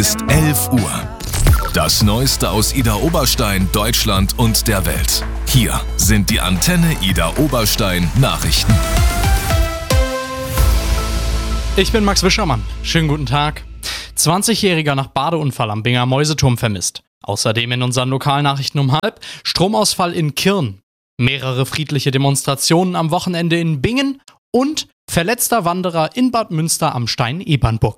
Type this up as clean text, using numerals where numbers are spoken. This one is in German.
Ist 11 Uhr. Das Neueste aus Idar-Oberstein, Deutschland und der Welt. Hier sind die Antenne Idar-Oberstein Nachrichten. Ich bin Max Wischermann. Schönen guten Tag. 20-Jähriger nach Badeunfall am Binger Mäuseturm vermisst. Außerdem in unseren Lokalnachrichten um 12:30 Stromausfall in Kirn. Mehrere friedliche Demonstrationen am Wochenende in Bingen und verletzter Wanderer in Bad Münster am Stein-Ebernburg.